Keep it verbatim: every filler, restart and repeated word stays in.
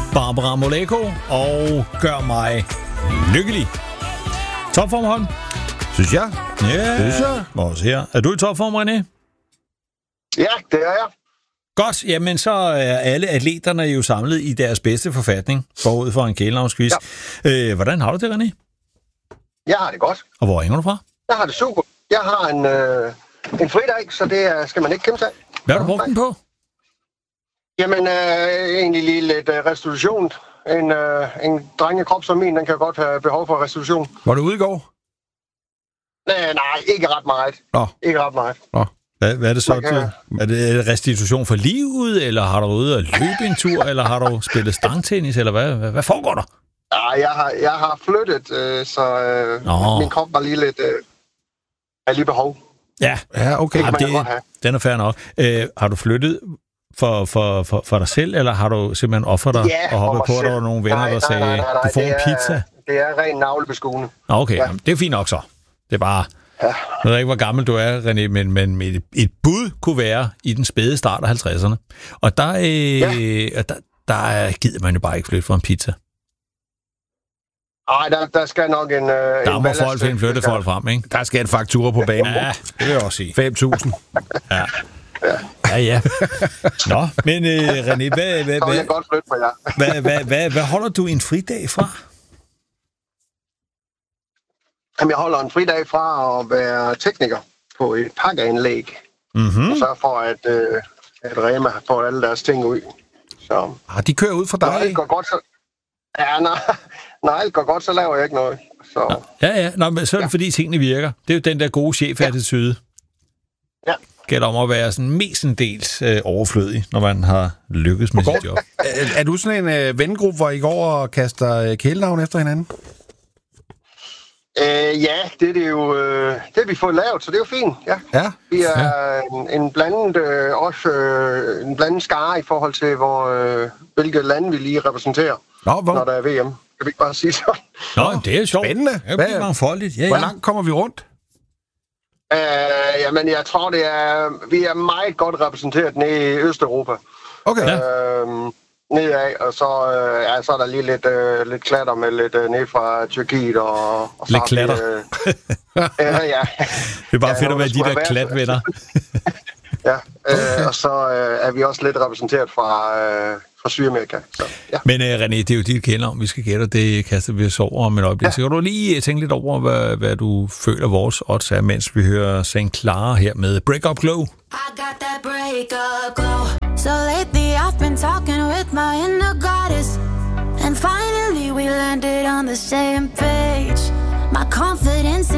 Barbara Moleko og Gør mig lykkelig. Topform, Holm? Synes jeg. Ja, Synes jeg. Vores her. Er du i topform, René? Ja, det er jeg. Godt, jamen så er alle atleterne jo samlet i deres bedste forfatning forud for en kælenavnsquiz. Ja. Øh, hvordan har du det, René? Jeg har det godt. Og hvor ringer du fra? Jeg har det super. Jeg har en, øh, en fridag, så det er, skal man ikke kæmpe sig af. Hvad har du brugt den på? Jamen, øh, egentlig lige lidt øh, restitution. En, øh, en drengekrop som min, den kan godt have behov for restitution. Var du ude i går? Nej, nej, ikke ret meget. Nå. Ikke ret meget. Nå. Hvad, hvad er det så? Man kan- Er det restitution for livet, eller har du ude at løbe en tur, eller har du spillet stangtennis, eller hvad, hvad, hvad foregår der? Ja, jeg har, jeg har flyttet, øh, så øh, Nå. min krop var lige lidt... Øh, er lige behov. Ja, Ja, okay. Det kan man det, jo godt have. den er fair nok. Øh, har du flyttet for, for, for, for dig selv, eller har du simpelthen offret dig Ja, og hoppet for på, mig at der var selv. nogle venner, Nej, der nej, sagde, nej, nej, nej, du får det en er- pizza? Det er ren navlebeskuende. Nå, okay, Ja. jamen, det er fint nok så. Det er bare... Ja. Jeg ved ikke, hvor gammel du er, René, men, men et, et bud kunne være i den spæde start af halvtredserne. Og der, øh, ja. der, der gider man jo bare ikke flytte for en pizza. Ej, der, der skal nok en... Øh, Der en må ballast folk finde til. flyttefolk frem, ikke? Der skal en faktura på banen. Ja, det vil jeg også sige. fem tusind. Ja, ja. Nå, men øh, René, hvad, hvad, Så vil hvad, jeg godt flytte for jer. hvad, hvad, hvad, hvad holder du en fridag fra? Jamen, jeg holder en fridag fra at være tekniker på et pakkeanlæg. Mm-hmm. Og sørge for, at, øh, at Rema får alle deres ting ud. Så Ah, de kører ud fra når alt dig. går godt, så... Ja, når, når alt går godt, så laver jeg ikke noget. Så Ja, ja. Nå, men så er det, ja. fordi tingene virker. Det er jo den der gode chef-attitude. ja. Gælder om at være sådan mestendels øh, overflødig, når man har lykkes med sit job. Er, er du sådan en øh, vennegruppe, hvor I går og kaster øh, kælenavn efter hinanden? Øh, ja, det er det jo... Øh, det har vi fået lavet, så det er jo fint. Ja. Ja. Vi er ja. en, en blandet øh, også øh, en blandet skare i forhold til, hvor, øh, hvilke lande vi lige repræsenterer, Nå, hvor, når der er V M. Kan vi ikke bare sige sådan? Nå, det er jo sjovt. Spændende. Det er Hvad- jo mangfoldigt. Ja, hvor ja. langt kommer vi rundt? Øh, jamen, jeg tror, det er... Vi er meget godt repræsenteret nede i Østeuropa. Okay. Ja. Øh, nedad, og så, øh, ja, så er der lige lidt, øh, lidt klatter med lidt øh, ned fra Tyrkiet og... og så Lidt har vi, klatter. Øh, ja, ja. Det er bare Ja, fedt at være de skulle der have været- klatvenner. ja. Øh, og så øh, er vi også lidt repræsenteret fra, øh, fra Sydamerika. Så, ja. Men uh, René, det er jo dit kælenavn, vi skal gætte, og det kaster vi os over om et øjeblik. Ja. Så kan du lige tænke lidt over, hvad, hvad du føler vores odds er, mens vi hører Saint Clara her med Break Up Glow. I got that break up glow. So lately I've been talking with my inner goddess, and finally we landed on the same page. My confidence